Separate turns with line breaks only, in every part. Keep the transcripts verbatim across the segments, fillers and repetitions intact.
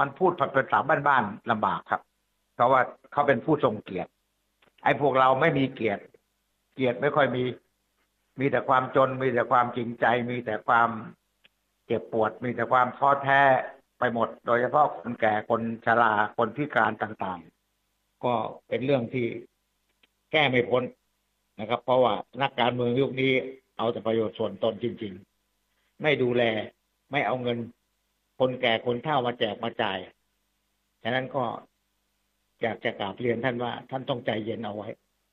มันพูดภาษาบ้านๆลำบากครับเพราะว่าเขาเป็นผู้ทรงเกียรติไอ้พวกเราไม่มีเกียรติเกียรติไม่ค่อยมีมีแต่ความจนมีแต่ความจริงใจมีแต่ความเจ็บปวดมีแต่ความท้อแท้ไปหมดโดยเฉพาะคนแก่คนชราคนพิการต่างๆก็เป็นเรื่องที่แก้ไม่พ้นนะครับเพราะว่านักการเมืองยุคนี้เอาแต่ประโยชน์ส่วนตนจริงๆไม่ดูแลไม่เอาเงินคนแก่คนเฒ่ามาแจกมาจ่ายฉะนั้นก็อยากจะกราบเรียนท่านว่าท่านต้องใจเย็นเอาไว้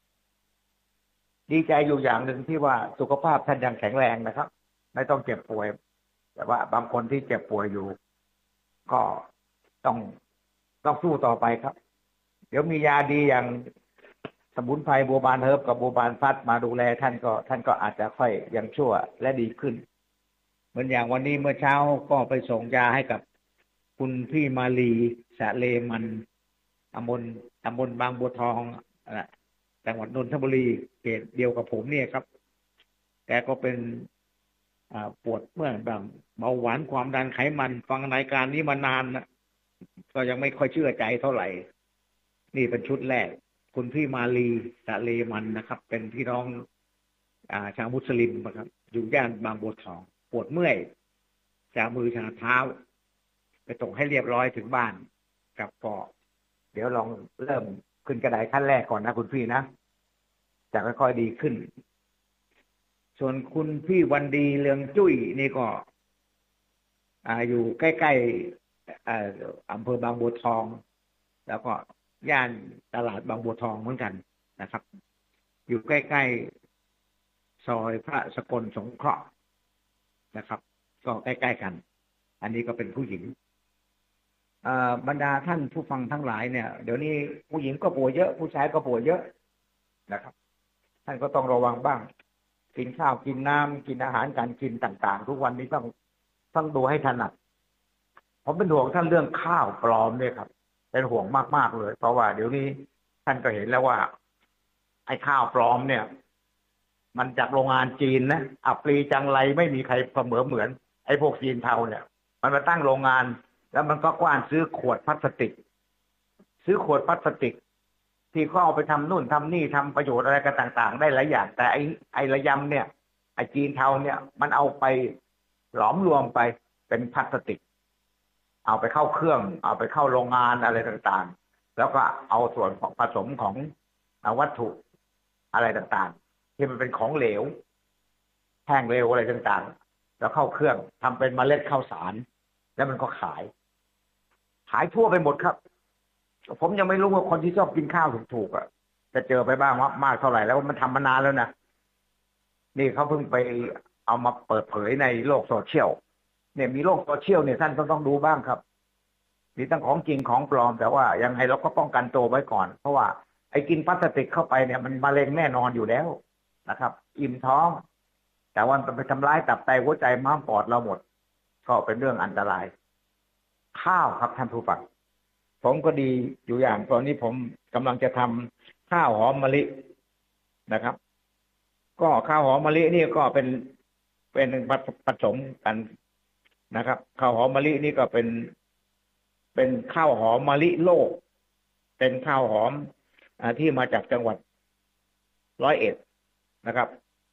ดีใจอยู่อย่างหนึ่งที่ว่าสุขภาพท่านยังแข็งแรงนะครับไม่ต้องเจ็บป่วยแต่ว่าบางคนที่เจ็บป่วยอยู่ก็ต้องต้องสู้ต่อไปครับเดี๋ยวมียาดีอย่างสมุนไพรบัวบานเฮิร์บกับบัวบานฟัดมาดูแลท่านก็ท่านก็อาจจะค่อยยังชั่วและดีขึ้นเหมือนอย่างวันนี้เมื่อเช้าก็ไปส่งยาให้กับคุณพี่มาลีสะเลมันตำบลตำบลบางบัวทองจังหวัดนนทบุรีเขตเดียวกับผมเนี่ยครับแกก็เป็นปวดเมื่อยแบบเบาหวานความดันไขมันฟังรายการนี้มานานนะก็ยังไม่ค่อยเชื่อใจเท่าไหร่นี่เป็นชุดแรกคุณพี่มาลีสะเลมันนะครับเป็นพี่น้องอ่าชาวมุสลิมนะครับอยู่ย่านบางบัวทองปวดเมื่อยชามือชาเท้าไปส่งให้เรียบร้อยถึงบ้านกับก็เดี๋ยวลองเริ่มขึ้นกระไดขั้นแรกก่อนนะคุณพี่นะจะค่อยๆดีขึ้นส่วนคุณพี่วันดีเรืองจุ้ยนี่ก็อ่าอยู่ใกล้ๆอ่าอำเภอบางบัวทองแล้วก็ย่านตลาดบางบัวทองเหมือนกันนะครับอยู่ใกล้ๆซอยพระสกลสงเคราะห์นะครับก็ใกล้ๆกันอันนี้ก็เป็นผู้หญิงบรรดาท่านผู้ฟังทั้งหลายเนี่ยเดี๋ยวนี้ผู้หญิงก็ป่วยเยอะผู้ชายก็ป่วยเยอะนะครับท่านก็ต้องระวังบ้างกินข้าวกินน้ำกินอาหารการกินต่างๆทุกวันนี้ต้องต้องดูให้ถนัดผมเป็นห่วงท่านเรื่องข้าวปลอมเนี่ยครับเป็นห่วงมากๆเลยเพราะว่าเดี๋ยวนี้ท่านก็เห็นแล้วว่าไอ้ข้าวปลอมเนี่ยมันจากโรงงานจีนนะอับปรีจังไรไม่มีใครเสมอเหมือนไอ้พวกจีนเทาเนี่ยมันมาตั้งโรงงานแล้วมันก็กว้านซื้อขวดพลาสติกซื้อขวดพลาสติกที่เขาเอาไปทำนู่นทำนี่ทำประโยชน์อะไรกันต่างๆได้หลายอย่างแต่ไอ้ไอ้ระยำเนี่ยไอ้จีนเทาเนี่ยมันเอาไปหลอมรวมไปเป็นพลาสติกเอาไปเข้าเครื่องเอาไปเข้าโรงงานอะไรต่างๆแล้วก็เอาส่วนของผสมของวัตถุอะไรต่างๆที่มันเป็นของเหลวแห้งเร็วอะไรต่างๆแล้วเข้าเครื่องทำเป็นเมล็ดข้าวสารแล้วมันก็ขายขายทั่วไปหมดครับผมยังไม่รู้ว่าคนที่ชอบกินข้าวถูกๆอ่ะจะเจอไปบ้างมากเท่าไหร่แล้วมันทำมานานแล้วนะนี่เขาเพิ่งไปเอามาเปิดเผยในโลกโซเชียลเนี่ยมีโลกโซเชียลเนี่ยท่านต้องต้องดูบ้างครับมีทั้งของจริงของปลอมแต่ว่ายังไงเราก็ป้องกันตัวไว้ก่อนเพราะว่าไอ้กินพลาสติกเข้าไปเนี่ยมันมะเร็งแน่นอนอยู่แล้วนะครับอิ่มท้องแต่ว่ามันไปทำร้ายตับไตหัวใจม้ามปอดเราหมดก็เป็นเรื่องอันตรายข้าวครับท่านผู้ฟังผมก็ดีอยู่อย่างตอนนี้ผมกำลังจะทำข้าวหอมมะลินะครับก็ข้าวหอมมะลินี่ก็เป็นเป็นผสมกันนะครับข้าวหอมมะลินี่ก็เป็นเป็นข้าวหอมมะลิโลกเป็นข้าวหอมที่มาจากจังหวัดร้อยเอ็ดนะครับ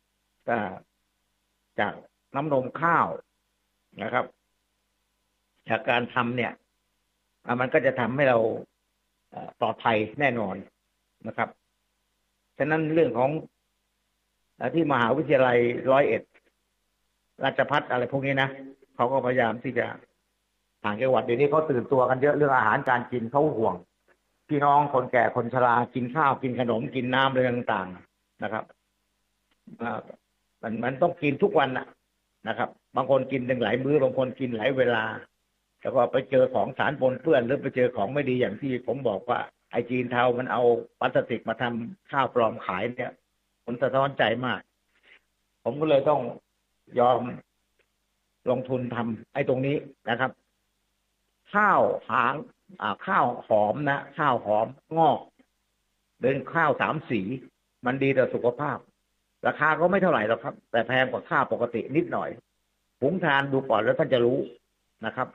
จากน้ำนมข้าวนะครับจากการทำเนี่ยมันก็จะทำให้เราปลอดภัยแน่นอนนะครับฉะนั้นเรื่องของที่มหาวิทยาลัยร้อยเอ็ดราชภัฏอะไรพวกนี้นะเขาก็พยายามที่จะต่างจังหวัดเดี๋ยวนี้เขาตื่นตัวกันเยอะเรื่องอาหารการกินเขาห่วงพี่น้องคนแก่คนชรากินข้าวกินขนมกินน้ำอะไรต่างๆนะครับมันมันต้องกินทุกวันนะนะครับบางคนกินถึงหลายมื้อบางคนกินหลายเวลาแล้วก็ไปเจอของสารปนเปื้อนหรือไปเจอของไม่ดีอย่างที่ผมบอกว่าไอจีนเทามันเอาพลาสติกมาทำข้าวปลอมขายเนี่ยผมสะท้อนใจมากผมก็เลยต้องยอมลงทุนทำไอ้ตรงนี้นะครับข้าวหางอ่าข้าวหอมนะข้าวหอมงอกเป็นข้าวสามสีมันดีต่อสุขภาพราคาก็ไม่เท่าไหร่หรอกครับแต่แพงกว่าข้าวปกตินิดหน่อยหุงทานดูก่อนแล้วท่านจะรู้นะครับ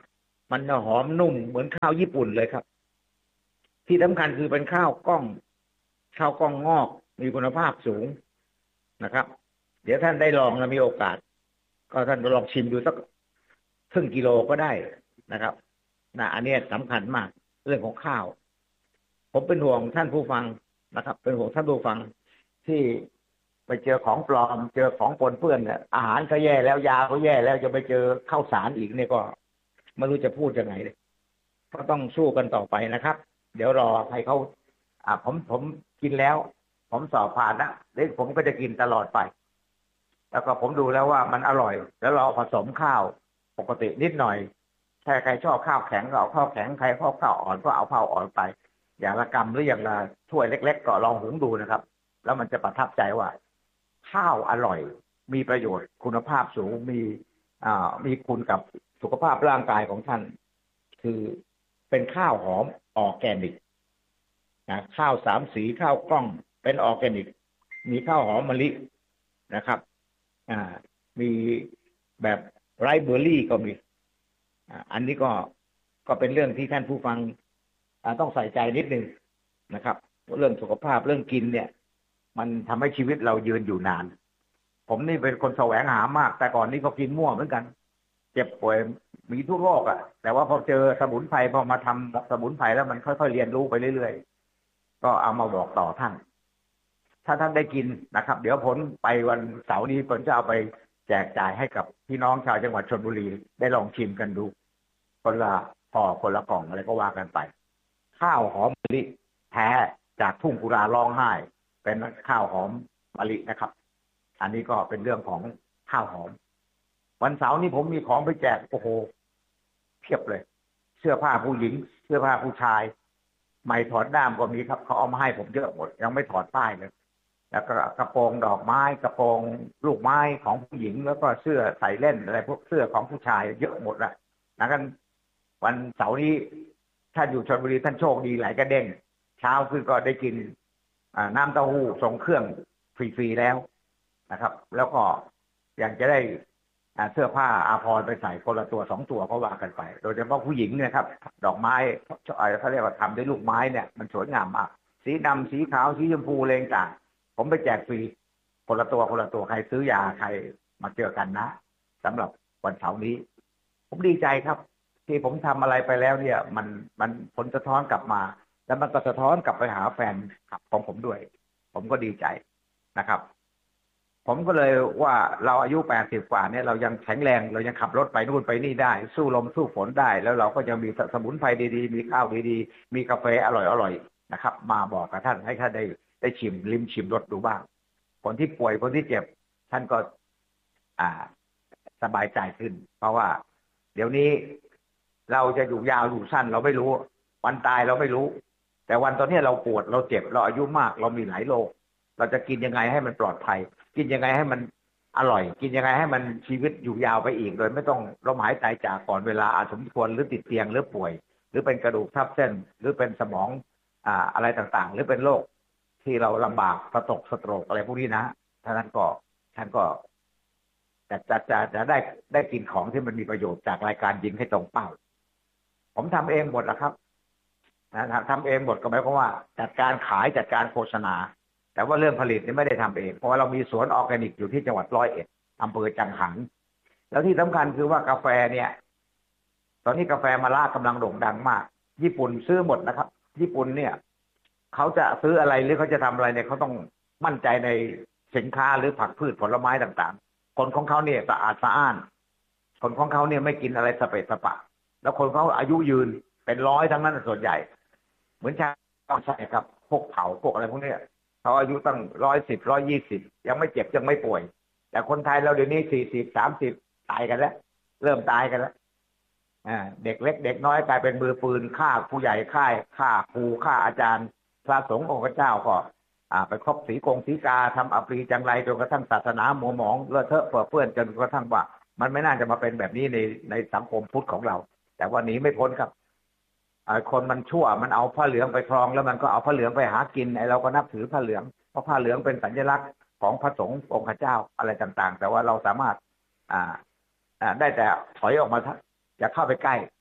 มันจะหอมนุ่มเหมือนข้าวญี่ปุ่นเลยครับที่สำคัญคือเป็นข้าวกล้องข้าวกล้องงอกมีคุณภาพสูงนะครับเดี๋ยวท่านได้ลองแล้วมีโอกาสก็ท่านลองชิมดูสักครึ่งกิโลก็ได้นะครับนะอันนี้สำคัญมากเรื่องของข้าวผมเป็นห่วงท่านผู้ฟังนะครับเป็นห่วงท่านผู้ฟังที่ไปเจอของปลอมเจอของปนเปื้อนเนี่ยอาหารก็แย่แล้วยาก็แย่แล้วจะไปเจอข้าวสารอีกเนี่ยก็ไม่รู้จะพูดยังไงเลยก็ต้องสู้กันต่อไปนะครับเดี๋ยวรอให้เขาอ่าผมผมกินแล้วผมสอบผ่านนะเดี๋ยวผมก็จะกินตลอดไปแล้วก็ผมดูแล้วว่ามันอร่อยแล้วเราผสมข้าวปกตินิดหน่อยถ้าใครชอบข้าวแข็งก็เอาข้าวแข็งใครชอบข้าวอ่อนก็เอาข้าวอ่อนไปอย่างละกำหรืออย่างละถ้วยเล็กๆก็ลองหุงดูนะครับแล้วมันจะประทับใจว่าข้าวอร่อยมีประโยชน์คุณภาพสูงมีอ่ามีคุณกับสุขภาพร่างกายของท่านคือเป็นข้าวหอมออร์แกนิกนะข้าวสามสีข้าวกล้องเป็นออร์แกนิกมีข้าวหอมมะลินะครับอ่ามีแบบไรซ์เบอร์รี่ก็มีอ่าอันนี้ก็ก็เป็นเรื่องที่ท่านผู้ฟังอ่าต้องใส่ใจนิดนึงนะครับเรื่องสุขภาพเรื่องกินเนี่ยมันทำให้ชีวิตเรายืนอยู่นานผมนี่เป็นคนแสวงหามากแต่ก่อนนี้ก็กินมั่วเหมือนกันเจ็บป่วยมีทุกโรคอ่ะแต่ว่าพอเจอสมุนไพรพอมาทำสมุนไพรแล้วมันค่อยๆเรียนรู้ไปเรื่อยๆก็เอามาบอกต่อท่านถ้าท่านได้กินนะครับเดี๋ยวผลไปวันเสาร์นี้ผมจะเอาไปแจกจ่ายให้กับพี่น้องชาวจังหวัดชลบุรีได้ลองชิมกันดูคนละพอคนละกล่องอะไรก็ว่ากันไปข้าวหอมมะลิแท้จากทุ่งกุราร้องไห้เป็นข้าวหอมมะลินะครับอันนี้ก็เป็นเรื่องของข้าวหอมวันเสาร์นี้ผมมีของไปแจกโอ้โหเพียบเลยเสื้อผ้าผู้หญิงเสื้อผ้าผู้ชายไหมถอดด้ามก็มีครับเขาเอามาให้ผมเยอะหมดยังไม่ถอดป้ายเลยแล้วก็กระโปรงดอกไม้กระโปรงลูกไม้ของผู้หญิงแล้วก็เสื้อใส่เล่นอะไรพวกเสื้อของผู้ชายเยอะหมดละนะกันวันเสาร์นี้ถ้าอยู่ชลบุรีท่านโชคดีหลายกระเด้งเช้าคือก็ได้กินน้ำเต้าหู้ทรงเครื่องฟรีๆแล้วนะครับแล้วก็ยังจะได้เสื้อผ้าอาภรณ์ไปใส่คนละตัวสองตัวก็ว่ากันไปโดยเฉพาะผู้หญิงเนี่ยครับดอกไม้เขาเรียกว่าทำด้วยลูกไม้เนี่ยมันสวยงามมากสีดำสีขาวสีชมพูอะไรต่างผมไปแจกฟรีคนละตัวคนละตัวใครซื้อยาใครมาเจอกันนะสำหรับวันเสาร์นี้ผมดีใจครับที่ผมทำอะไรไปแล้วเนี่ยมันมันผลสะท้อนกลับมาแล้วมันก็สะท้อนกลับไปหาแฟนของผมด้วยผมก็ดีใจนะครับผมก็เลยว่าเราอายุแปดสิบกว่าเนี่ยเรายังแข็งแรงเรายังขับรถไปนู่นไปนี่ได้สู้ลมสู้ฝนได้แล้วเราก็ยังมีสมุนไพรดีๆมีข้าวดีๆมีกาแฟอร่อยๆนะครับมาบอกกับท่านให้ท่านได้ได้ชิมลิ้มชิมรสดูบ้างคนที่ป่วยคนที่เจ็บท่านก็อ่าสบายใจขึ้นเพราะว่าเดี๋ยวนี้เราจะอยู่ยาวอยู่สั้นเราไม่รู้วันตายเราไม่รู้แต่วันตอนนี้เราปวดเราเจ็บเราอายุมากเรามีหลายโรคเราจะกินยังไงให้มันปลอดภัยกินยังไงให้มันอร่อยกินยังไงให้มันชีวิตอยู่ยาวไปอีกโดยไม่ต้องล้มหายตายจากก่อนเวลาอาจสมควรหรือติดเตียงหรือป่วยหรือเป็นกระดูกทับเส้นหรือเป็นสมองอ่าอะไรต่างๆหรือเป็นโรคที่เราลำบากสตกสโตรกอะไรพวกนี้นะท่านก็ท่านก็จะจะจะจะได้ได้กินของที่มันมีประโยชน์จากรายการยิงให้ตรงเป้าผมทำเองหมดแล้วครับนะทำเองหมดก็หมายความว่าจัดการขายจัดการโฆษณาแต่ว่าเรื่องผลิตนี่ไม่ได้ทำเองเพราะว่าเรามีสวนออร์แกนิกอยู่ที่จังหวัดร้อยเอ็ดอำเภอจังหันแล้วที่สำคัญคือว่ากาแฟเนี่ยตอนนี้กาแฟมาล่ากำลังโด่งดังมากญี่ปุ่นซื้อหมดนะครับญี่ปุ่นเนี่ยเขาจะซื้ออะไรหรือเขาจะทำอะไรเนี่ยเขาต้องมั่นใจในสินค้าหรือผักพืชผลไม้ต่างๆคนของเขาเนี่ยสะอาดสะอ้านคนของเขาเนี่ยไม่กินอะไรสเปะสปะแล้วคนเขาอายุยืนเป็นร้อยทั้งนั้นส่วนใหญ่เหมือนชาวใช่ครับพวกเผาพวกอะไรพวกนี้เขาอายุตั้งร้อยสิบร้อยยี่สิบยังไม่เจ็บยังไม่ป่วยแต่คนไทยเราเดี๋ยวนี้สี่สิบสามสิบตายกันแล้วเริ่มตายกันแล้วอ่าเด็กเล็กเด็กน้อยกลายเป็นมือปืนฆ่าผู้ใหญ่ฆ่าฆ่าครูฆ่าอาจารย์พระสงฆ์องค์เจ้าก็อ่าไปครบสีกงสีกาทำอัปรีจังไรจนกระทั่งศาสนาหมัวหมองเลอะเทอะเปื้อนเปื้อนจนกระทั่งว่ามันไม่น่าจะมาเป็นแบบนี้ในในสังคมพุทธของเราแต่ว่าหนีไม่พ้นครับคนมันชั่วมันเอาผ้าเหลืองไปครองแล้วมันก็เอาผ้าเหลืองไปหากินไอ้เราก็นับถือผ้าเหลืองเพราะผ้าเหลืองเป็นสัญลักษณ์ของพระสงฆ์องค์เจ้าอะไรต่างๆแต่ว่าเราสามารถอ่าอ่าได้แต่ถอยออกมาจะเข้าไปใกล้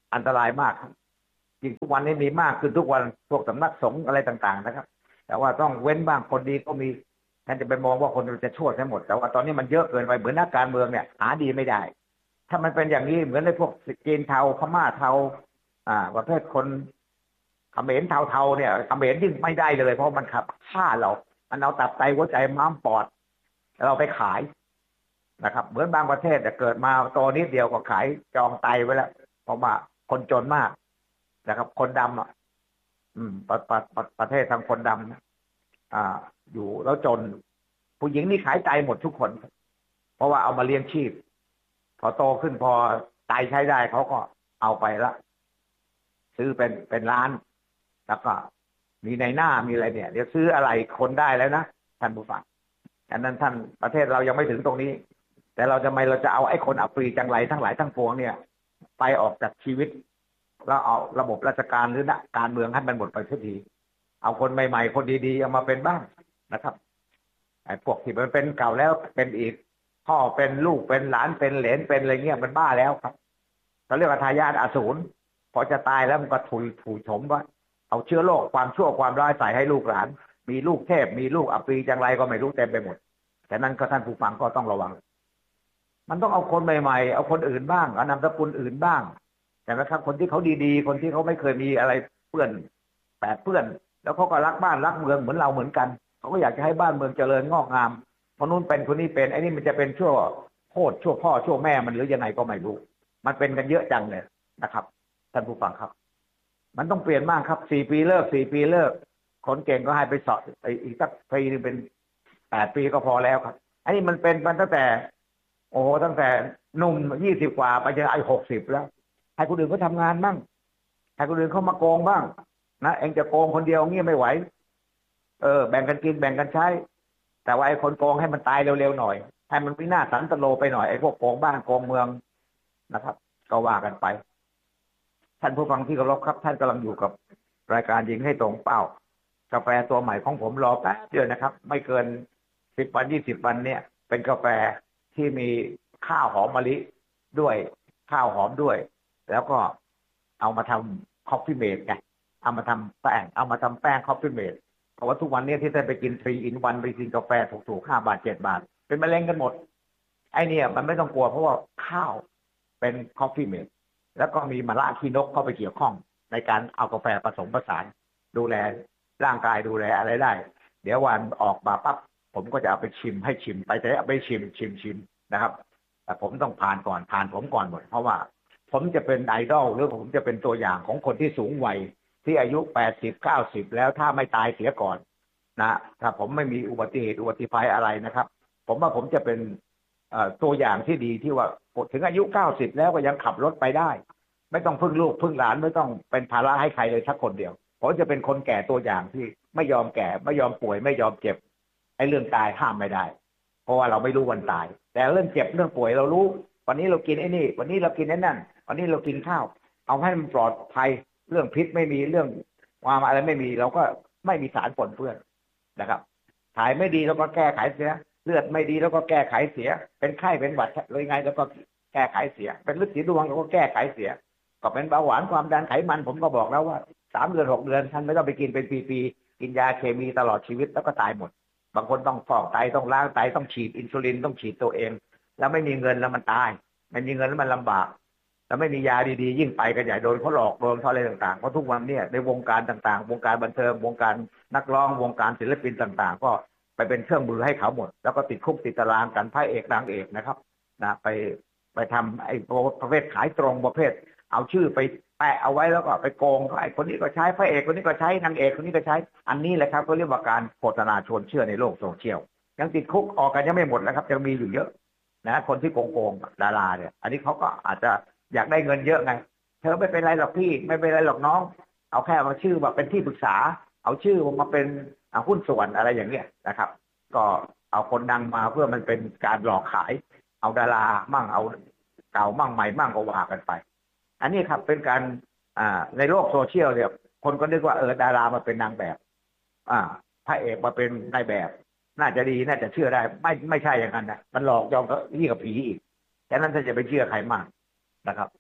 อันตรายมากครับยิ่งทุกวันนี้มีมากขึ้นทุกวันพวกสำนักสงฆ์อะไรต่างๆนะครับแต่ว่าต้องเว้นบ้างคนดีก็มีท่านจะไปมองว่าคนจะชั่วทั้งหมดแต่ว่าตอนนี้มันเยอะเกินไปเหมือนนักการเมืองเนี่ยหาดีไม่ได้ถ้ามันเป็นอย่างนี้เหมือนในพวกจีนเทาพม่าเทาอ่าประเภทคนเขมรเทาๆเนี่ยเขมรยิ่งไม่ได้เลยเพราะมันขับฆ่าเรามันเอาตับไตหัวใจม้ามปอดเราไปขายนะครับเหมือนบางประเทศแต่เกิดมาโตนิดเดียวก็ขายจองไตไว้แล้วเพราะว่าคนจนมากนะครับคนดำอ่ะอืมประประประประเทศทางคนดำนะอ่าอยู่แล้วจนผู้หญิงนี่ขายไตหมดทุกคนเพราะว่าเอามาเลี้ยงชีพพอโตขึ้นพอไตใช้ได้เขาก็เอาไปละซื้อเป็นเป็นล้านแล้วก็มีในหน้ามีอะไรเนี่ยเดี๋ยวซื้ออะไรคนได้แล้วนะท่านผู้ฟังอันนั้นท่านประเทศเรายังไม่ถึงตรงนี้แต่เราจะไม่เราจะเอาไอ้คนอัปรีจังไรทั้งหลายทั้งปวงเนี่ยไปออกจากชีวิตแล้วเอาระบบราชการหรือนะการเมืองให้มันหมดไปทุกทีเอาคนใหม่ๆคนดีๆเอามาเป็นบ้างนะครับไอ้พวกที่มันเป็นเก่าแล้วเป็นอีกพ่อเป็นลูกเป็นหลานเป็นเหลนเป็นอะไรเงี้ยมันบ้าแล้วครับเขาเรียกว่าทายาทอสูรพอจะตายแล้วมันก็ถุยถูชมว่าเอาเชื้อโรคความชั่วความร้ายใส่ให้ลูกหลานมีลูกเทพมีลูกอัปรีจังไรก็ไม่รู้เต็มไปหมดแต่นั้นก็ท่านผู้ฟังก็ต้องระวังมันต้องเอาคนใหม่ๆเอาคนอื่นบ้างเอานามสกุลอื่นบ้างแต่นะครับคนที่เขาดีๆคนที่เขาไม่เคยมีอะไรเปื้อนแปดเปื้อนแล้วเขาก็รักบ้านรักเมืองเหมือนเราเหมือนกันเขาก็อยากจะให้บ้านเมืองเจริญงอกงามคนนู้นเป็นคนนี้เป็นไอ้นี่มันจะเป็นชั่วโคตรชั่วพ่อชั่วแม่มันหรือยังไงก็ไม่รู้มันเป็นกันเยอะจังเลยนะครับท่านผู้ฟังครับมันต้องเปลี่ยนมากครับสี่ปีเลิกสี่ปีเลิกคนเก่งก็ให้ไปสอบอีกสักปีนึงเป็นแปดปีก็พอแล้วครับไอ้นี่มันเป็นมันตั้งแต่โอ้โหตั้งแต่หนุ่มยี่สิบกว่าไปจนอายุหกสิบแล้วให้คนอื่นเขาทำงานบ้างให้คนอื่นเขามาโกงบ้างนะเองจะโกงคนเดียวงี้ไม่ไหวเออแบ่งกันกินแบ่งกันใช้แต่ว่าไอ้คนโกงให้มันตายเร็วๆหน่อยให้มันวินาศสันตโลไปหน่อยไอ้พวกโกงบ้านโกงเมืองนะครับก็ว่ากันไปท่านผู้ฟังที่เคารพครับท่านกำลังอยู่กับรายการยิงให้ตรงเป้ากาแฟตัวใหม่ของผมรอแป๊บเดียวนะครับไม่เกินสิบวันยี่สิบวันเนี่ยเป็นกาแฟที่มีข้าวหอมมะลิด้วยข้าวหอมด้วยแล้วก็เอามาทำคอฟฟี่เมดไงเอามาทำแป้งเอามาทำแป้งคอฟฟี่เมดเพราะว่าทุกวันนี้ที่ท่านไปกินทรีอินวันไปกินกาแฟถูกๆห้าบาทเจ็ดบาทเป็นมะเร็งกันหมดไอ้เนี่ยมันไม่ต้องกลัวเพราะว่าข้าวเป็นคอฟฟี่เมดแล้วก็มีมะระขี้นกเข้าไปเกี่ยวข้องในการเอากาแฟผสมผสานดูแลร่างกายดูแลอะไรได้เดี๋ยววันออกมาปั๊บผมก็จะเอาไปชิมให้ชิมไปแต่เอาไปชิมชิมชิมนะครับแต่ผมต้องผ่านก่อนผ่านผมก่อนหมดเพราะว่าผมจะเป็นไอดอลหรือผมจะเป็นตัวอย่างของคนที่สูงวัยที่อายุแปดสิบเก้าสิบแล้วถ้าไม่ตายเสียก่อนนะถ้าผมไม่มีอุบัติเหตุอุบัติภัยอะไรนะครับผมว่าผมจะเป็นตัวอย่างที่ดีที่ว่าถึงอายุเก้าสิบแล้วก็ยังขับรถไปได้ไม่ต้องพึ่งลูกพึ่งหลานไม่ต้องเป็นภาระให้ใครเลยสักคนเดียวผมจะเป็นคนแก่ตัวอย่างที่ไม่ยอมแก่ไม่ยอมป่วยไม่ยอมเจ็บไอ้เรื่องตายห้ามไม่ได้เพราะว่าเราไม่รู้วันตายแต่เรื่องเจ็บเรื่องป่วยเรารู้วันนี้เรากินไอ้นี่วันนี้เรากินไอ้นั่นวันนี้เรากินข้าวเอาให้มันปลอดภัยเรื่องพิษไม่มีเรื่องความอะไรไม่มีเราก็ไม่มีสารปนเปื้อนนะครับถ่ายไม่ดีเราก็แก้ไขเสียเลือดไม่ดีแล้วก็แก้ไขเสียเป็นไข้เป็นหวัดเลยไงแล้วก็แก้ไขเสียเป็นฤทธิ์สีดวงเราก็แก้ไขเสียก็เป็นเบาหวานความดันไขมันผมก็บอกแล้วว่าสามเดือนหกเดือนท่านไม่ต้องไปกินเป็นปีๆกินยาเคมีตลอดชีวิตแล้วก็ตายหมดบางคนต้องฟอกไตต้องล้างไตต้องฉีดอินซูลินต้องฉีดตัวเองแล้วไม่มีเงินแล้วมันตายไม่มีเงินแล้วมันลำบากแล้วไม่มียาดีๆยิ่งไปกันใหญ่โดนเขาหลอกโดนเขาอะไรต่างๆเพราะทุกวันนี้ในวงการต่างๆวงการบันเทิงวงการนักร้องวงการศิลปินต่างๆก็ไปเป็นเครื่องมือให้เขาหมดแล้วก็ติดคุกติดตารางกันพระเอกนางเอกนะครับนะไปไปทำไอ้ประเภทขายตรงประเภทเอาชื่อไปแปะเอาไว้แล้วก็ไปโกงไอ้คนนี้ก็ใช้พระเอกคนนี้ก็ใช้นางเอกคนนี้ก็ใช้อันนี้แหละครับเขาเรียกว่าการโฆษณาชวนเชื่อในโลกโซเชียลยังติดคุกออกกันยังไม่หมดนะครับยังมีอยู่เยอะนะคนที่โกงๆดาราเนี่ยอันนี้เขาก็อาจจะอยากได้เงินเยอะไงเธอไม่เป็นไรหรอกพี่ไม่เป็นไรหรอกน้องเอาแค่มาชื่อว่าเป็นที่ปรึกษาเอาชื่อมาเป็นหุ้นส่วนอะไรอย่างเงี้ยนะครับก็เอาคนดังมาเพื่อมันเป็นการหลอกขายเอาดารามั่งเอาเก่ามั่งใหม่มั่งก็ว่ากันไปอันนี้ครับเป็นการอ่าในโลกโซเชียลเนี่ยคนก็นึกว่าเออดารามาเป็นนางแบบอ่าพระเอกมาเป็นนายแบบน่าจะดีน่าจะเชื่อได้ไม่ไม่ใช่อย่างนั้นนะมันหลอกยอมก็ยิ่งกับผีอีกฉะนั้นท่านจะไปเชื่อใครมากนะครับ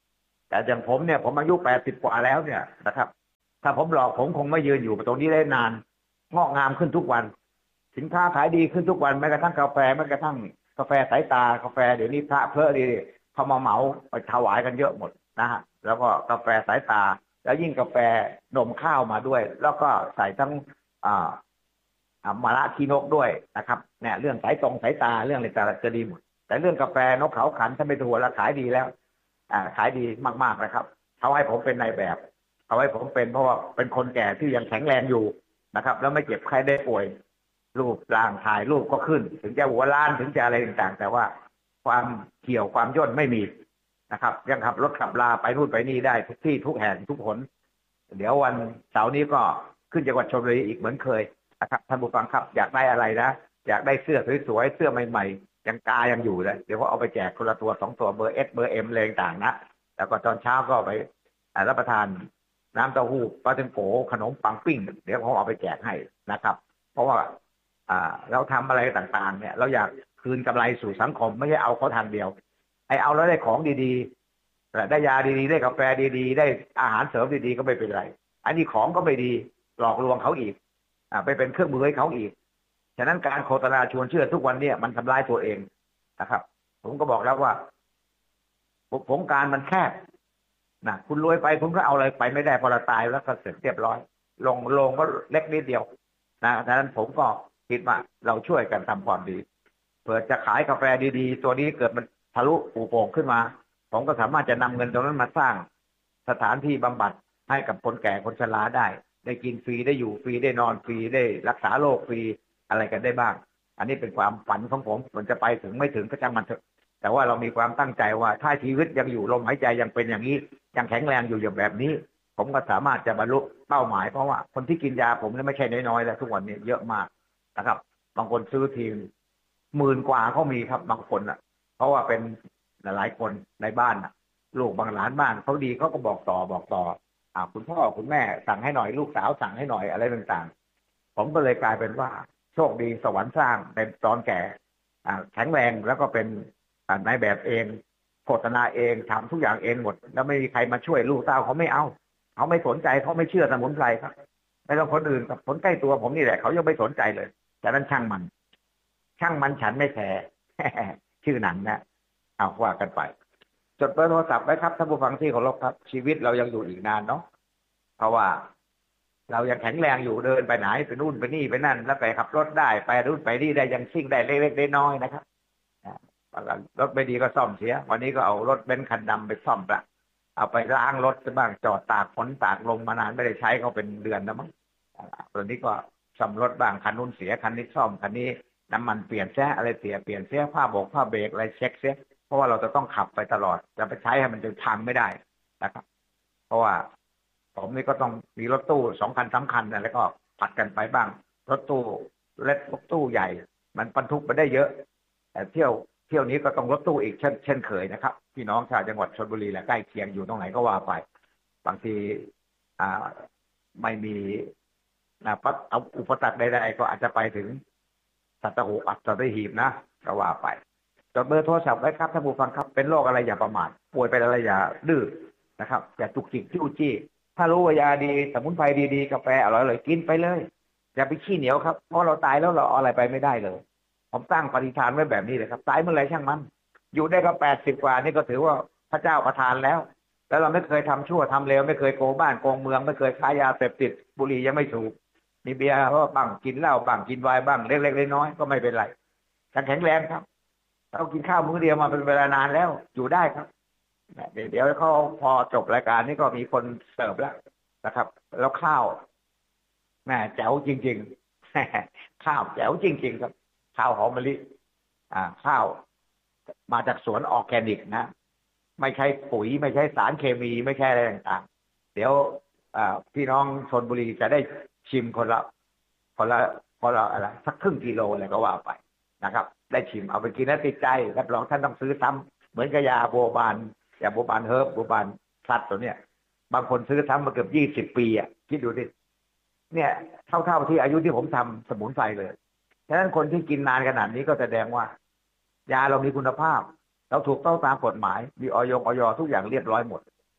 แต่อย่างผมเนี่ยผมอายุแปดสิบกว่าแล้วเนี่ยนะครับถ้าผมหลอกผมคงไม่ยืนอยู่ตรงนี้ได้นานงอกงามขึ้นทุกวันสินค้าขายดีขึ้นทุกวันแม้กระทั่งกาแฟแม้กระทั่งกาแฟสายตากาแฟเดี๋ยวนี้พระเพลอดีเขามาเหมาไปถวายกันเยอะหมดนะฮะแล้วก็กาแฟสายตาแล้วยิ่งกาแฟนมข้าวมาด้วย แล้วก็ใส่ทั้งอ่ามะระขี้นกด้วยนะครับเนี่ยเรื่องสายตรงสายตาเรื่องอะไรต่างจะดีหมดแต่เรื่องกาแฟนกเขาขันถ้าไม่ถั่วแล้วขายดีแล้วอ่าขายดีมากๆนะครับเขาให้ผมเป็นนายแบบเขาให้ผมเป็นเพราะว่าเป็นคนแก่ที่ยังแข็งแรงอยู่นะครับแล้วไม่เจ็บใครได้ป่วยรูปร่างถ่ายรูปก็ขึ้นถึงจะหัวล้านถึงจะอะไรต่างๆแต่ว่าความเขียวความย่นไม่มีนะครับยังขับรถขับลาไปนู่นไปนี่ได้ทุกที่ทุกแห่งทุกหนเดี๋ยววันเสาร์นี้ก็ขึ้นจังหวัดชลบุรีอีกเหมือนเคยนะครับท่านผู้ฟังครับอยากได้อะไรนะอยากได้เสื้อสวยๆเสื้อใหม่ๆยังกายังอยู่เลยเดี๋ยวก็เอาไปแจกคนละตัวสองตัวเบอร์เอสเบอร์เอ็มอะไรต่างๆนะแล้วก็ตอนเช้าก็ไปรับประทานน้ำเต้าหู้ปลาเต็งโกขนมปังปิ้งเดี๋ยวเขาเอาไปแจกให้นะครับเพราะว่าอ่าเราทำอะไรต่างๆเนี่ยเราอยากคืนกำไรสู่สังคมไม่ใช่เอาเขาทางเดียวไอ้เอาแล้วได้ของดีๆได้ยาดีๆได้กาแฟดีๆได้อาหารเสริมดีๆก็ไม่เป็นไรอันนี้ของก็ไม่ดีหลอกลวงเขาอีกอ่าไปเป็นเครื่องมือให้เขาอีกฉะนั้นการโฆษณาชวนเชื่อทุกวันเนี่ยมันทำลายตัวเองนะครับผมก็บอกแล้วว่าผงการมันแคบนะคุณรวยไปคุณก็เอาอะไรไปไม่ได้พอเราตายแล้วก็เสร็จเรียบร้อยลงลงก็เล็กนิดเดียวนะฉะนั้นผมก็คิดว่าเราช่วยกันทำความดีเผื่อจะขายกาแฟดีๆตัวนี้เกิดมันทะลุปูโป่งขึ้นมาผมก็สามารถจะนำเงินตรงนั้นมาสร้างสถานที่บำบัดให้กับคนแก่คนชราได้ได้กินฟรีได้อยู่ฟรีได้นอนฟรีได้รักษาโรคฟรีอะไรกันได้บ้างอันนี้เป็นความฝันของผมมันจะไปถึงไม่ถึงก็ช่างมันเถอะแต่ว่าเรามีความตั้งใจว่าถ้าชีวิตยังอยู่ลมหายใจยังเป็นอย่างนี้ยังแข็งแรงอยู่อย่างแบบนี้ผมก็สามารถจะบรรลุเป้าหมายเพราะว่าคนที่กินยาผมเนี่ยไม่ใช่น้อยๆแล้วทุกวันนี้เยอะมากนะครับบางคนซื้อทีหมื่นกว่าเขามีครับบางคนอ่ะเพราะว่าเป็นหลายคนในบ้านลูกบางหลานบ้านเขาดีเขาก็บอกต่อบอกต่ออ่าคุณพ่อคุณแม่สั่งให้หน่อยลูกสาวสั่งให้หน่อยอะไรต่างๆผมก็เลยกลายเป็นว่าโชคดีสวรรค์สร้างเป็นตอนแก่อ่าแข็งแรงแล้วก็เป็นนายแบบเองโฆษณาเองทำทุกอย่างเองหมดแล้วไม่มีใครมาช่วยลูกเต้าเขาไม่เอาเขาไม่สนใจเขาไม่เชื่อสมุนไพรครับไม่ต้องคนอื่นกับคนใกล้ตัวผมนี่แหละเขายังไม่สนใจเลยแต่นั้นช่างมันช่างมันฉันไม่แคร์ชื่อหนังนะเอาว่ากันไปจดเบอร์โทรศัพท์ไว้ครับท่านผู้ฟังที่เคารพครับชีวิตเรายังอยู่อีกนานเนาะเพราะว่าเรายังแข็งแรงอยู่เดินไปไหนไปนู่นไปนี่ไปนั่นแล้วไปขับรถได้ไปนู่นไปนี่ได้ยังซิ่งได้เล็กๆน้อยๆนะครับรถไม่ดีก็ซ่อมเสียวันนี้ก็เอารถเบนซ์คันดำไปซ่อมละเอาไปล้างรถบ้างจอดตากฝนตากลมมานานไม่ได้ใช้เขาเป็นเดือนแล้วมั้งตอนนี้ก็ซ่อมรถบ้างคันนู้นเสียคันนี้ซ่อมคันนี้น้ำมันเปลี่ยนแท้อะไรเสียเปลี่ยนเสียผ้าโบกผ้าเบรกอะไรเช็คเสียเพราะว่าเราจะต้องขับไปตลอดจะไปใช้ให้มันจะพังไม่ได้นะครับเพราะว่าผมนี่ก็ต้องมีรถตู้สองคันสามคันแล้วก็ผัดกันไปบ้างรถตู้เล็กรถตู้ใหญ่มันบรรทุกไปได้เยอะแต่เที่ยวเที่ยวนี้ก็ต้องรถตู้อีกเช่นเช่นเคยนะครับพี่น้องชาวจังหวัดชลบุรีและใกล้เคียงอยู่ตรงไหนก็ว่าไปบางทีอ่าไม่มีนะปัดเอาอุปสรรคใดๆก็อาจจะไปถึงสัตหูอัตตหีบนะก็ว่าไปจดเบอร์โทรศัพท์ไว้ครับท่านผู้ฟังครับเป็นโรคอะไรอย่าประมาทป่วยเป็นอะไรอย่าดื้อนะครับอย่าจุกจิกจู้จี้ถ้ารู้ว่ายาดีสมุนไพรดีๆกาแฟอร่อยเลยกินไปเลยอย่าไปขี้เหนียวครับเพราะเราตายแล้วเราเอาอะไรไปไม่ได้เลยผมตั้งปฏิฐานไว้แบบนี้เลยครับตายเมื่อไรช่างมันอยู่ได้ก็แปดสิบกว่านี่ก็ถือว่าพระเจ้าประทานแล้วแล้วเราไม่เคยทำชั่วทำเลวไม่เคยโกงบ้านโกงเมืองไม่เคยค้ายาเสพติดบุหรี่ยังไม่สูบมีเบียร์เพราะบ้างกินเหล้าบ้างกินไวน์บ้างเล็กๆน้อยๆก็ไม่เป็นไรแข็งแรงครับเรากินข้าวมื้อเดียวมาเป็นเวลานานแล้วอยู่ได้ครับเดี๋ยวเขาพอจบรายการนี้ก็มีคนเสิร์ฟแล้วนะครับแล้วข้าวแม่แจ๋วจริงๆข้าวแจ๋วจริงๆครับข้าวหอมมะลิอ่าข้าวมาจากสวนออร์แกนิกนะไม่ใช่ปุ๋ยไม่ใช่สารเคมีไม่ใช่อะไรต่างๆเดี๋ยวพี่น้องชลบุรีจะได้ชิมคนละคนละคนละอะไรสักครึ่งกิโลอะไรก็ว่าไปนะครับได้ชิมเอาไปกินแล้วติดใจรับรองท่านต้องซื้อซ้ำเหมือนกับยาโบบานยาโบบานเฮิร์บโบบานพลัดตัวเนี้ยบางคนซื้อซ้ำมาเกือบยี่สิบปีอ่ะคิดดูดิเนี่ยเท่าๆที่อายุที่ผมทำสมุนไพรเลยฉะนั้นคนที่กินนานขนาดนี้ก็แสดงว่ายาเรามีคุณภาพเราถูกต้องตามกฎหมายมีออยออยทุกอย่างเรียบร้อยหมด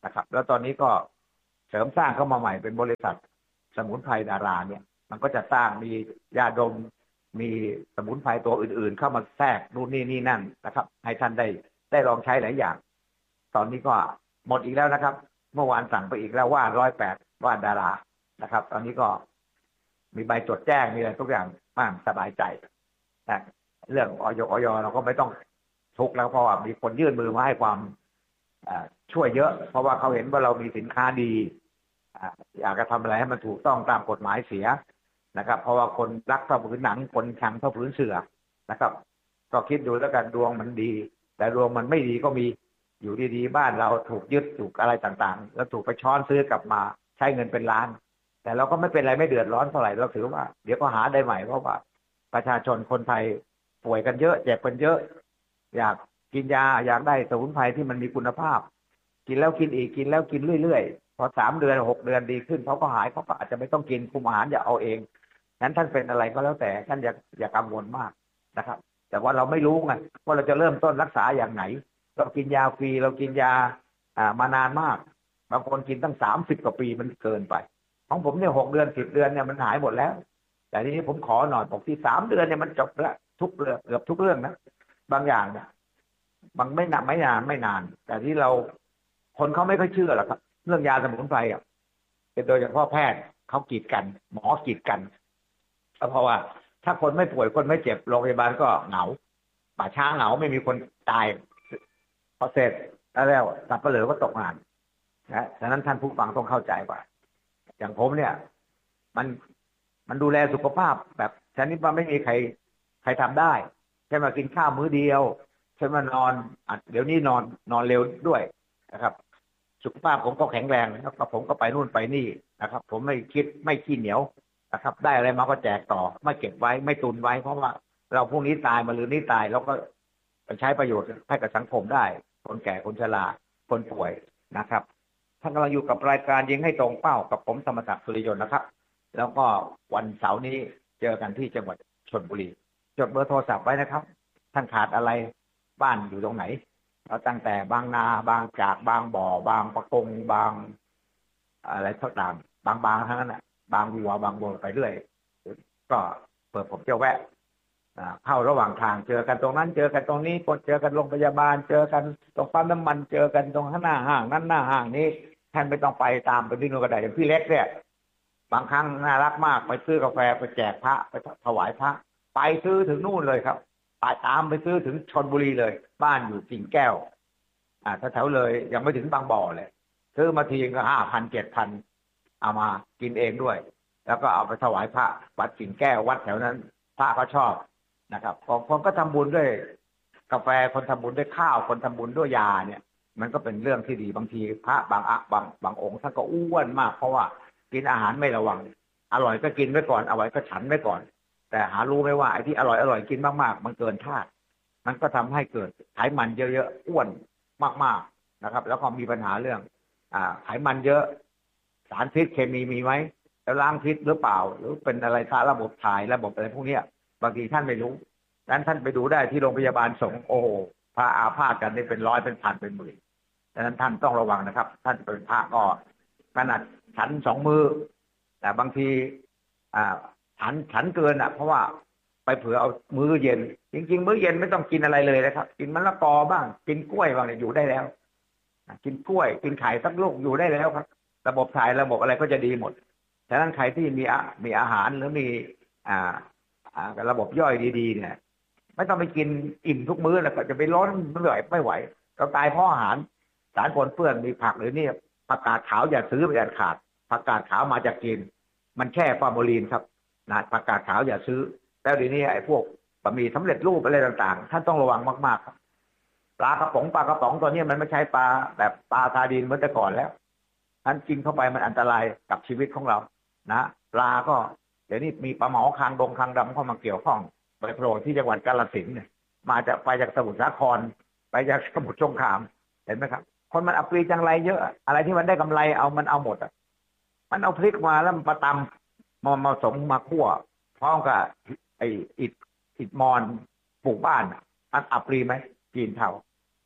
นะครับแล้วตอนนี้ก็เสริมสร้างเข้ามาใหม่เป็นบริษัทสมุนไพรดาราเนี่ยมันก็จะสร้างมียาดมมีสมุนไพรตัวอื่นๆเข้ามาแทรกนู่นนี่นี่นั่นนะครับให้ท่านได้ได้ลองใช้หลายอย่างตอนนี้ก็หมดอีกแล้วนะครับเมื่อวานสั่งไปอีกแล้วว่าร้อยแปดว่าดารานะครับตอนนี้ก็มีใบจดแจ้งมีอะไรทุกอย่างบ้างสบายใจนะเรื่องออยออยเราก็ไม่ต้องทุกข์แล้วเพราะว่ามีคนยื่นมือมาให้ความช่วยเยอะเพราะว่าเขาเห็นว่าเรามีสินค้าดีอยากจะทำอะไรให้มันถูกต้องตามกฎหมายเสียนะครับเพราะว่าคนรักพระผืนหนังคนชังพระผืนเสือนะครับก็คิดดูแล้วกันดวงมันดีแต่ดวงมันไม่ดีก็มีอยู่ดีๆบ้านเราถูกยึดถูกอะไรต่างๆแล้วถูกไปช้อนซื้อกลับมาใช้เงินเป็นล้านแต่เราก็ไม่เป็นไรไม่เดือดร้อนเท่าไหร่เราถือว่าเดี๋ยวก็หาได้ใหม่เพราะว่าประชาชนคนไทยป่วยกันเยอะเจ็บกันเยอะอยากกินยาอยากได้สมุนไพรที่มันมีคุณภาพกินแล้วกินอีกกินแล้วกินเรื่อยๆพอสามเดือนหกเดือนดีขึ้นเขาก็หายเขาก็อาจจะไม่ต้องกินคุมอาหารอย่าเอาเองนั้นท่านเป็นอะไรก็แล้วแต่ท่านอย่าอย่ากังวลมากนะครับแต่ว่าเราไม่รู้ไงว่าเราจะเริ่มต้นรักษาอย่างไหนเรากินยาฟรีเรากินยาอ่ามานานมากบางคนกินตั้งสามสิบกว่าปีมันเกินไปของผมเนี่ยหกเดือนสิบเดือนเนี่ยมันหายหมดแล้วแต่ทีนี้ผมขอหน่อยบอกที่สามเดือนเนี่ยมันจบแล้วทุกเรื่องเกือบทุกเรื่องนะบางอย่างเนี่ยบางไม่นานไม่นานไม่นานแต่ที่เราคนเขาไม่ค่อยเชื่อหรอกครับเรื่องยาสมุนไพรอ่ะเป็นโดยเฉพาะแพทย์เขากีดกันหมอกีดกันเพราะว่าถ้าคนไม่ป่วยคนไม่เจ็บโรงพยาบาลก็เหงาป่าช้าเหงาไม่มีคนตายพอเสร็จแล้วสับเปลือก็ตกงานนะฉะนั้นท่านผู้ฟังต้องเข้าใจว่าอย่างผมเนี่ยมันมันดูแลสุขภาพแบบชนิดว่าไม่มีใครใครทำได้แค่มากินข้าวมื้อเดียวแค่มานอนเดี๋ยวนี้นอนนอนเร็วด้วยนะครับสุขภาพผมก็แข็งแรงนะครับผมก็ไปนู่นไปนี่นะครับผมไม่คิดไม่ขี้เหนียวนะครับได้อะไรมาก็แจกต่อไม่เก็บไว้ไม่ตุนไว้เพราะว่าเราพรุ่งนี้ตายมาหรือนี่ตายเราก็ไปใช้ประโยชน์ให้กับสังคมได้คนแก่คนชราคนป่วยนะครับท่านกำลังอยู่กับรายการยิงให้ตรงเป้ากับผมธรรมศักดิ์สุริยนต์นะครับแล้วก็วันเสาร์นี้เจอกันที่จังหวัดชลบุรีจดเบอร์โทรศัพท์ไว้นะครับท่านขาดอะไรบ้านอยู่ตรงไหนเราตั้งแต่บางนาบางจากบางบ่อบางปะกงบางอะไรทั้งต่างบางบางทั้งนั้นแหละบางวัวบางวัวไปเรื่อยก็เปิดผมจะแวะเข้าระหว่างทางเจอกันตรงนั้นเจอกันตรงนี้กดเจอกันโรงพยาบาลเจอกันตรงปั๊มน้ำมันเจอกันตรงข้างหน้าห้างนั้นหน้าห้างนี้ท่านไม่ต้องไปตามไปที่นู่นก็ได้อย่างพี่เล็กเนี่ยบางครั้งน่ารักมากไปซื้อกาแฟไปแจกพระไปถวายพระไปซื้อถึงนู่นเลยครับไปตามไปซื้อถึงชลบุรีเลยบ้านอยู่กิ่งแก้วอ่าแถวๆเลยยังไม่ถึงบางบ่อเลยซื้อมาทีก็ห้าพันเจ็ดพันเอามากินเองด้วยแล้วก็เอาไปถวายพระวัดกิ่งแก้ววัดแถวนั้นพระก็ชอบนะครับของคนก็ทำบุญด้วยกาแฟคนทำบุญด้วยข้าวคนทำบุญด้วยยาเนี่ยมันก็เป็นเรื่องที่ดีบางทีพระบางอะบางบางองค์ท่านก็อ้วนมากเพราะว่ากินอาหารไม่ระวังอร่อยก็กินไว้ก่อนอร่อยก็ฉันไว้ก่อนแต่หารู้ไหมว่าไอ้ที่อร่อยอร่อยกินมากๆมันเกินธาตุมันก็ทำให้เกิดไขมันเยอะๆอ้วนมากๆนะครับแล้วก็มีปัญหาเรื่องอ่าไขมันเยอะสารพิษเคมีมีไหมแล้วล้างพิษหรือเปล่าหรือเป็นอะไรสารระบบถ่ายระบบอะไรพวกนี้บางทีท่านไม่รู้นั้นท่านไปดูได้ที่โรงพยาบาลสงฆ์โอ้พระอาพาธกันนี่เป็นร้อยเป็นพันเป็นหมื่นดังนั้นท่านต้องระวังนะครับท่านเป็นพระก็ขนาดฉันสองมือแต่บางทีอ่าฉันฉันเกินอ่ะเพราะว่าไปเผื่อเอามื้อเย็นจริงๆมื้อเย็นไม่ต้องกินอะไรเลยนะครับกินมะละกอบ้างกินกล้วยบ้างเนี่ยอยู่ได้แล้วกินกล้วยกินไข่สักลูกอยู่ได้แล้วครับระบบถ่ายระบบอะไรก็จะดีหมดฉะนั้นใครที่มีมีอาหารหรือมีอ่าอ่าระบบย่อยดีๆเนี่ยไม่ต้องไปกินอิ่มทุกมื้อแล้วก็จะไปล้นไม่ไหวไม่ไหวเราตายเพราะอาหารสารปนเปื้อนมีผักหรือนี่ผักกาดขาวอย่าซื้อไปอย่าขาดผักกาดขาวมาจากจีนมันแค่ฟอร์มาลีนครับนะผักกาดขาวอย่าซื้อแล้วเดี๋ยวนี้ไอ้พวกบะหมี่สำเร็จรูปอะไรต่างๆท่านต้องระวังมากๆครับปลากระป๋องปลากระป๋องตัวนี้มันไม่ใช่ปลาแบบปลาซาดีนเหมือนแต่ก่อนแล้วท่านกินเข้าไปมันอันตรายกับชีวิตของเรานะปลาก็เดี๋ยวนี้มีปลาหมอคางดงคางดำเข้ามาเกี่ยวข้องไปโผล่ที่จังหวัดกาฬสินธุ์เนี่ยมาจากไปจากสมุทรสาครไปจากสมุทรสงครามเห็นไหมครับคนมันอัปรีจังไรเยอะอะไรที่มันได้กำไรเอามันเอาหมดอ่ะมันเอาพริกมาแล้วมันประตำมามาสมมาคั่วพร้อมกับไอ้อิฐอิฐมอนปลูกบ้านอันอัปรีไหมจีนเทาไ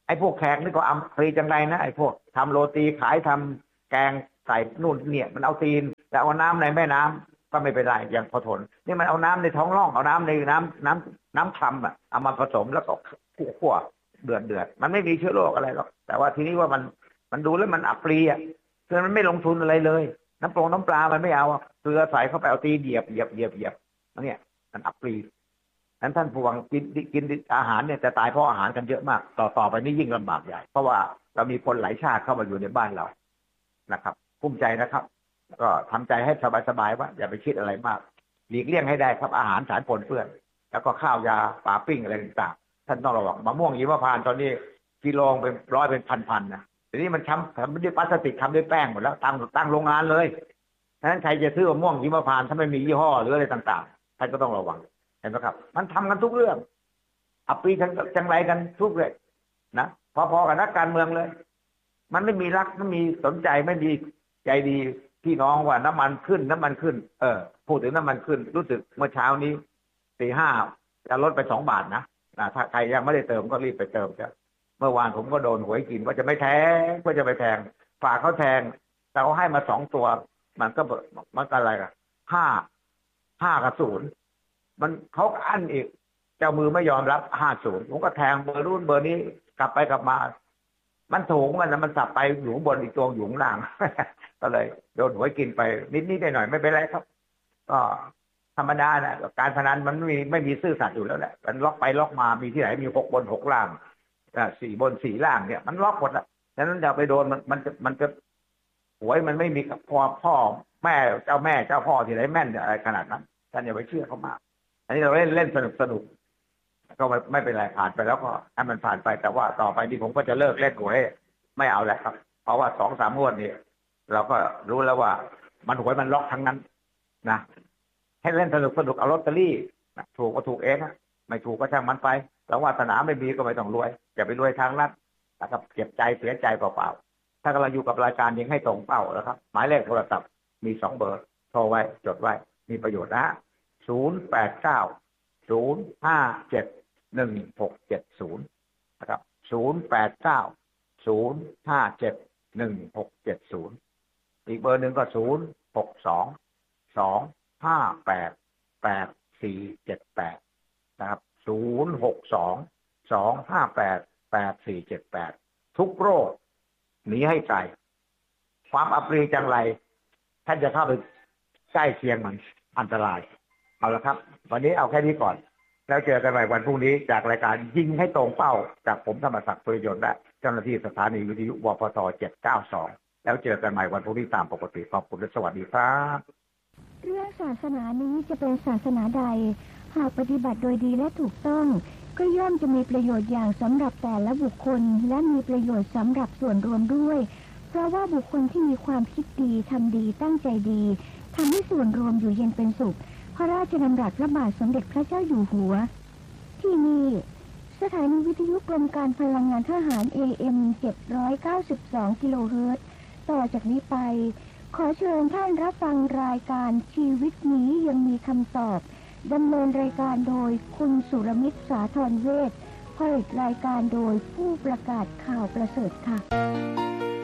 อ้พวกแขกนี่ก็อัมพรีจังไรนะไอ้พวกทำโรตีขายทำแกงใส่นู่นเนี่ยมันเอาตีนแต่เอาน้ำในแม่น้ำก็ไม่เป็นไรอย่างพอทนนี่มันเอาน้ำในท้องร่องเอาน้ำในน้ำน้ำน้ำคำอ่ะเอามาผสมแล้วก็คั่วเดือดเดือดมันไม่มีเชื้อโรคอะไรหรอกแต่ว่าทีนี้ว่ามันมันดูแล้วมันอับปรีอ่ะคือมันไม่ลงทุนอะไรเลยน้ำปลงน้ำปลามันไม่เอาเกลือใส่เข้าไปเอาตีเหยียบเหยียบเหยียบเหยียบเนี่ยมันอับปรีนั้นท่านผู้ฟังกินกินอาหารเนี่ยจะตายเพราะอาหารกันเยอะมากต่อต่อไปนี่ยิ่งลำบากใหญ่เพราะว่าเรามีคนหลายชาติเข้ามาอยู่ในบ้านเรานะครับภูมิใจนะครับก็ทำใจให้สบายๆว่าอย่าไปคิดอะไรมากหลีกเลี่ยงให้ได้ครับอาหารสารปนเปื้อนแล้วก็ข้าวยาปลาปิ้งอะไรต่างๆท่านต้องระวังมะม่วงหิมพานต์ตอนนี้กิโลเป็นร้อยเป็นพันๆนะทีนี้มันทำทำด้วยพลาสติกทำด้วยแป้งหมดแล้วตั้งตั้งโรงงานเลยฉะนั้นใครจะซื้อมะม่วงหิมพานต์ถ้าไม่มียี่ห้อหรืออะไรต่างๆท่านก็ต้องระวังเห็นไหมครับมันทำกันทุกเรื่องอับปีจังจังไรกันทุกเรื่องนะพอๆกับนักการเมืองเลยมันไม่มีรักไม่มีสนใจไม่มีใจดีพี่น้องว่าน้ำมันขึ้นน้ำมันขึ้นเออพูดถึงน้ำมันขึ้นรู้สึกเมื่อเช้านี้ตีห้าจะลดไปสองบาทนะนะถ้าใครยังไม่ได้เติมก็รีบไปเติมจ้ะเมื่อวานผมก็โดนหวยกินว่าจะไม่แทงก็จะไปแทงฝากเขาแทงแต่เขาให้มาสองตัวมันก็มันก็อะไรอะห้าห้ากับศูนย์มันเขาอั้นอีกเจ้ามือไม่ยอมรับห้าศูนย์ผมก็แทงเบอร์รุ่นเบอร์นี้กลับไปกลับมามันถูกมันนะมันสับไปอยู่บนอีกตัวอยู่ข้างล่างก็เลยโดนหวยกินไปนิดนิดหน่อยไม่เป็นไรครับก็ธรรมดานะการพนันมันไม่มีไม่มีซื่อสัตย์อยู่แล้วแหละมันล็อกไปล็อกมามีที่ไหนมีหกบนหกล่างสี่บนสี่ล่างเนี่ยมันล็อกหมดแล้วฉะนั้นอย่าไปโดนมันมันจะมันจะหวยมันไม่มีกับพ่อพ่อแม่เจ้าแม่เจ้าพ่อที่ไหนแม่นอะไรขนาดนั้นท่านอย่าไปเชื่อเขามากอันนี้เราเล่นเล่นสนุกสนุกก็ไม่ไม่เป็นไรผ่านไปแล้วก็ให้มันผ่านไปแต่ว่าต่อไปนี้ผมก็จะเลิกเล่นหวยไม่เอาแล้วครับเพราะว่าสองสามงวดนี้เราก็รู้แล้วว่ามันหวยมันล็อกทั้งนั้นนะให้เล่นสนุกสนุกเอาลอตเตอรี่ถูกก็ถูกเองนะไม่ถูกก็ช่างมันไปแล้ววาสนาไม่มีก็ไม่ต้องรวยอย่าไปรวยทางลัดนะครับเจ็บใจเสียใจเปล่าๆถ้ากำลังอยู่กับรายการยิงให้ตรงเป้าแล้วครับหมายเลขโทรศัพท์มีสองเบอร์โทรไว้จดไว้มีประโยชน์นะศูนย์แปดเก้าศูนย์ห้าเจ็ดหนึ่งหกเจ็ดศูนย์นะครับศูนย์แปดเก้าศูนย์ห้าเจ็ดหนึ่งหกเจ็ดศูนย์อีกเบอร์หนึ่งก็ศูนย์หกสองสองห้าแปดแปดสี่เจ็ดแปดนะครับศูนย์หกสองสองห้าแปดแปดสี่เจ็ดแปดทุกโรคหนีให้ไกลความอับปรีจังไรท่านจะเข้าไปใกล้เคียงมันอันตรายเอาละครับวันนี้เอาแค่นี้ก่อนแล้วเจอกันใหม่วันพรุ่งนี้จากรายการยิงให้ตรงเป้าจากผมธรรมศักดิ์ สุริยนต์และเจ้าหน้าที่สถานีวิทยุวพทเจ็ดเก้าสองแล้วเจอกันใหม่วันพรุ่งนี้ตามปกติขอบคุณและสวัสดีครับ
เรื่องศาสนานี้จะเป็นศาสนาใดหากปฏิบัติโดยดีและถูกต้องก็ย่อมจะมีประโยชน์อย่างสำหรับแต่ละบุคคลและมีประโยชน์สำหรับส่วนรวมด้วยเพราะว่าบุคคลที่มีความคิดดีทำดีตั้งใจดีทำให้ส่วนรวมอยู่เย็นเป็นสุขพระราชดำรัสพระบาทสมเด็จพระเจ้าอยู่หัวที่นี่สถานีวิทยุกรมการพลังงานทหาร เอ เอ็ม เจ็ดร้อยเก้าสิบสอง กิโลเฮิรตซ์ต่อจากนี้ไปขอเชิญท่านรับฟังรายการชีวิตนี้ยังมีคำตอบดำเนินรายการโดยคุณสุรมิตรสาธรเวชผลิตรายการโดยผู้ประกาศข่าวประเสริฐค่ะ